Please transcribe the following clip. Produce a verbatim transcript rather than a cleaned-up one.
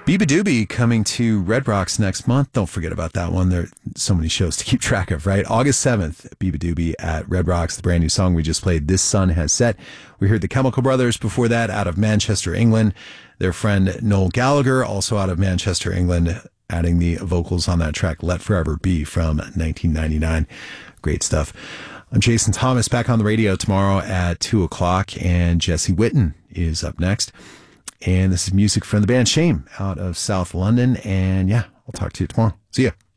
Biba Doobie coming to Red Rocks next month. Don't forget about that one. There are so many shows to keep track of, right? August seventh, Biba Doobie at Red Rocks, the brand new song we just played, This Sun Has Set. We heard the Chemical Brothers before that out of Manchester, England. Their friend Noel Gallagher, also out of Manchester, England, adding the vocals on that track, Let Forever Be, from nineteen ninety-nine. Great stuff. I'm Jason Thomas, back on the radio tomorrow at two o'clock, and Jesse Witten is up next. And this is music from the band Shame out of South London. And yeah, I'll talk to you tomorrow. See ya.